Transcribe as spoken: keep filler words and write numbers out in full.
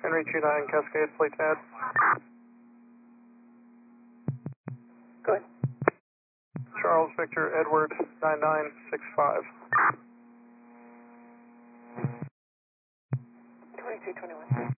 Henry two nine, Cascade, plate T A D. Go ahead. Charles Victor Edward nine nine six five. twenty-two twenty-one.